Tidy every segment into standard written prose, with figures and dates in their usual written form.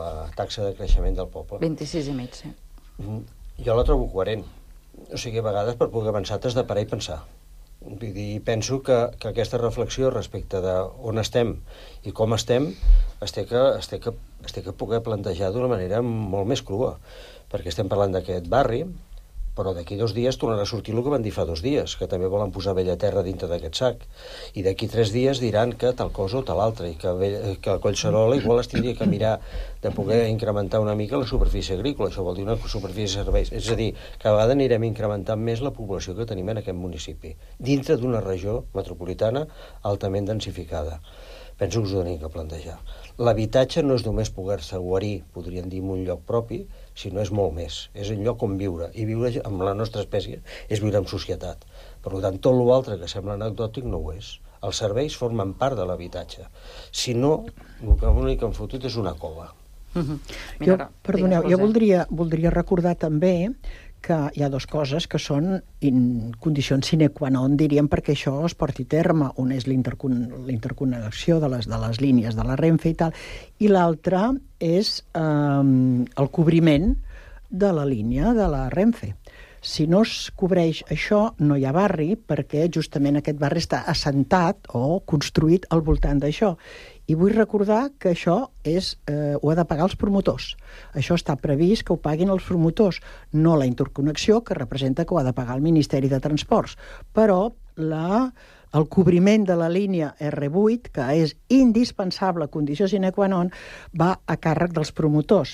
la taxa de creixement del poble. 26,5, sí. Jo la trobo coherent. O sigui, a vegades per poder avançar t'has de parar i pensar. Vull dir, penso que aquesta reflexió respecte d'on estem i com estem es té que poder plantejar d'una manera molt més crua, perquè estem parlant d'aquest barri, però d'aquí 2 dies tornarà a sortir el que van dir fa 2 dies, que també volen posar Bellaterra dintre d'aquest sac. I d'aquí 3 dies diran que tal cosa o tal altra, i que el Collserola igual es tindria que mirar de poder incrementar una mica la superfície agrícola. Això vol dir una superfície de serveis. És a dir, cada vegada anirem incrementant més la població que tenim en aquest municipi, dintre d'una regió metropolitana altament densificada. Penso que us ho tenim que plantejar. L'habitatge no és només poder-se guarir, podríem dir, en un lloc propi, sinó és molt més. És un lloc on viure. I viure amb la nostra espècie és viure en societat. Per tant, tot l'altre que sembla anecdòtic no ho és. Els serveis formen part de l'habitatge. Si no, l'únic que han fotut és una cova. Perdoneu, jo voldria recordar també que hi ha 2 coses que són condicions sine qua non, diríem, perquè això es porti a terme. Una és l'interconnexió de les línies de la Renfe i tal, i l'altra és el cobriment de la línia de la Renfe. Si no es cobreix això, no hi ha barri, perquè justament aquest barri està assentat o construït al voltant d'això. I vull recordar que això ho ha de pagar els promotors. Això està previst que ho paguin els promotors, no la interconnexió, que representa que ho ha de pagar el Ministeri de Transports. Però el cobriment de la línia R8, que és indispensable, condició sine qua non, va a càrrec dels promotors.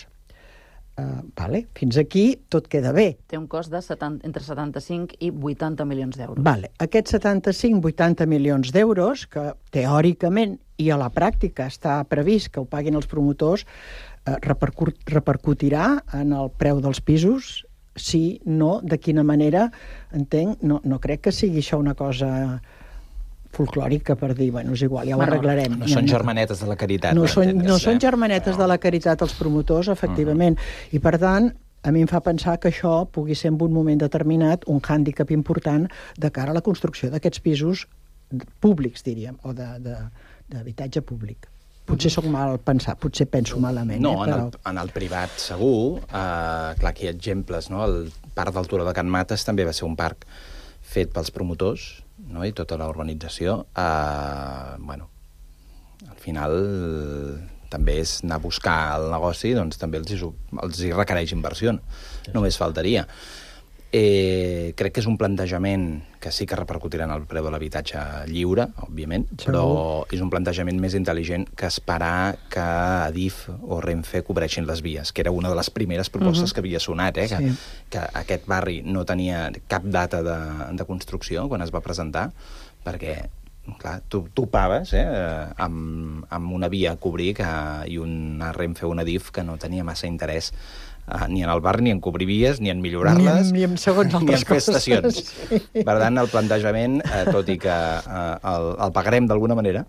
Fins aquí tot queda bé. Té un cost de entre 75 i 80 milions d'euros. Aquests 75-80 milions d'euros, que teòricament i a la pràctica està previst que ho paguin els promotors, repercutirà en el preu dels pisos? Si no, de quina manera? Entenc, no crec que sigui això una cosa folclòrica per dir, és igual, ja ho arreglarem. No són germanetes de la caritat. No són germanetes de la caritat els promotors, efectivament. I per tant, a mi em fa pensar que això pugui ser en un moment determinat un hàndicap important de cara a la construcció d'aquests pisos públics, diríem, o d'habitatge públic. Potser soc mal pensat, potser penso malament. No, en el privat segur. Clar, aquí hi ha exemples, no? El parc del Turó de Can Mates també va ser un parc fet pels promotors, no? I tota la urbanització. Al final també és anar a buscar el negoci, doncs també els hi requereix inversió. Només faltaria. Crec que és un plantejament que sí que repercutirà en el preu de l'habitatge lliure, òbviament, però és un plantejament més intel·ligent que esperar que Adif o Renfe cobreixin les vies, que era una de les primeres propostes que havia sonat, que aquest barri no tenia cap data de construcció quan es va presentar, perquè clar, tu topaves amb una via a cobrir i una Renfe o una Adif que no tenia massa interès ni en el barri, ni en cobrir vies, ni en millorar-les, ni en fer estacions. Per tant, el plantejament, tot i que el pagarem d'alguna manera,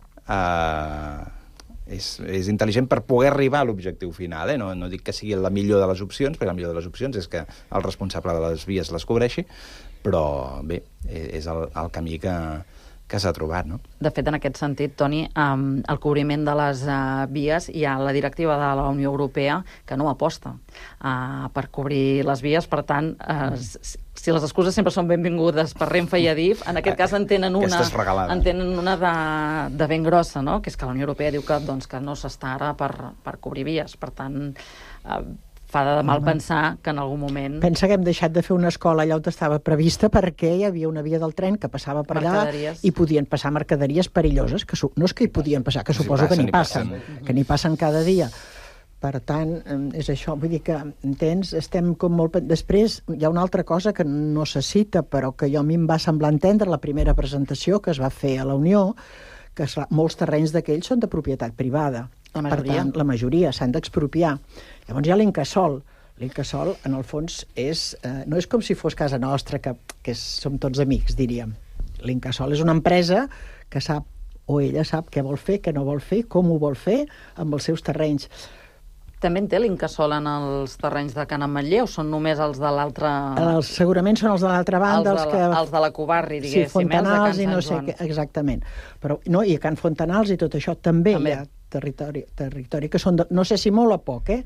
és intel·ligent per poder arribar a l'objectiu final. No dic que sigui la millor de les opcions, perquè la millor de les opcions és que el responsable de les vies les cobreixi, però bé, és el camí que s'ha trobat, no? De fet, en aquest sentit, Toni, el cobriment de les vies, hi ha la directiva de la Unió Europea que no aposta per cobrir les vies. Per tant, si les excuses sempre són benvingudes per Renfe i Adif, en aquest cas en tenen una de ben grossa, no? Que és que la Unió Europea diu que no s'està ara per cobrir vies. Per tant, fa de mal pensar que en algun moment... Pensa que hem deixat de fer una escola allà on estava prevista perquè hi havia una via del tren que passava per allà i podien passar mercaderies perilloses, que no és que hi podien passar, que suposo que n'hi passen, que n'hi passen cada dia. Per tant, és això, vull dir que, entens, estem com molt... Després hi ha una altra cosa que no se cita, però que a mi em va semblar entendre la primera presentació que es va fer a la Unió, que molts terrenys d'aquells són de propietat privada. Per tant, la majoria s'han d'expropiar. Llavors hi ha l'Incasòl. L'Incasòl, en el fons, no és com si fos casa nostra, que som tots amics, diríem. L'Incasòl és una empresa que sap, o ella sap què vol fer, què no vol fer, com ho vol fer amb els seus terrenys. També en té l'Incasòl en els terrenys de Can Ametller o són només els de l'altra... Segurament són els de l'altra banda. Els de la Covarri, diguéssim. Sí, Fontanals i no sé què, exactament. I a Can Fontanals i tot això també hi ha territori que són, no sé si molt o poc,